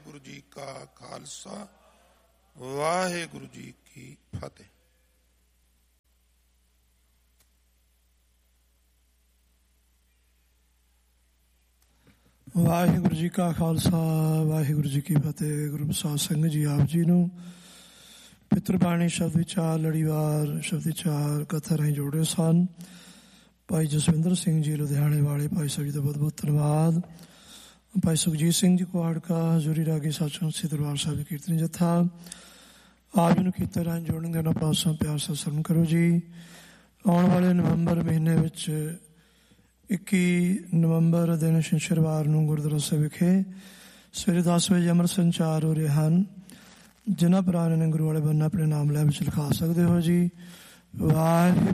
ਵਾਹਿਗੁਰੂ ਜੀ ਕਾ ਖਾਲਸਾ, ਵਾਹਿਗੁਰੂ ਜੀ ਕੀ ਫਤਿਹ। ਵਾਹਿਗੁਰੂ ਜੀ ਕਾ ਖਾਲਸਾ, ਵਾਹਿਗੁਰੂ ਜੀ ਕੀ ਫਤਿਹ। ਗੁਰੂ ਪ੍ਰਸਾਦ ਸਿੰਘ ਜੀ ਆਪ ਜੀ ਨੂੰ ਪਿਤਰ ਬਾਣੀ ਸ਼ਬਦ ਵਿਚਾਰ ਲੜੀਵਾਰ ਸ਼ਬਦ ਵਿਚਾਰ ਕਥਾ ਰਾਹੀਂ ਜੋੜੇ ਸਨ। ਭਾਈ ਜਸਵਿੰਦਰ ਸਿੰਘ ਜੀ ਲੁਧਿਆਣੇ ਵਾਲੇ, ਭਾਈ ਸਾਹਿਬ ਜੀ ਦਾ ਬਹੁਤ ਬਹੁਤ ਧੰਨਵਾਦ। ਭਾਈ ਸੁਖਜੀਤ ਸਿੰਘ ਜੀ ਕੁਆੜਕਾ, ਹਜ਼ੂਰੀ ਰਾਗੀ ਸੱਚਖੰਡ ਸ੍ਰੀ ਦਰਬਾਰ ਸਾਹਿਬ ਕੀਰਤਨੀ ਜੱਥਾ, ਆਪ ਜੀ ਨੂੰ ਕੀਰਤਨ ਰਾਹੀਂ ਜੋੜਨ ਦੇ ਨਾਲ ਪਾਸਾਂ ਪਿਆਰ ਸਤਿ ਸਰਮ ਕਰੋ ਜੀ। ਆਉਣ ਵਾਲੇ ਨਵੰਬਰ ਮਹੀਨੇ ਵਿੱਚ 21 ਨਵੰਬਰ ਦਿਨ ਸ਼ਨੀਵਾਰ ਨੂੰ ਗੁਰਦੁਆਰਾ ਸਾਹਿਬ ਵਿਖੇ ਸਵੇਰੇ 10 ਵਜੇ ਅੰਮ੍ਰਿਤ ਸੰਚਾਰ ਹੋ ਰਹੇ ਹਨ। ਜਿਨ੍ਹਾਂ ਭਰਾਵਾਂ ਨੇ ਗੁਰੂ ਵਾਲੇ ਬੰਨ ਆਪਣੇ ਨਾਮ ਲੈ ਵਿੱਚ ਲਿਖਾ ਸਕਦੇ ਹੋ ਜੀ। ਵਾਹਿਗੁਰੂ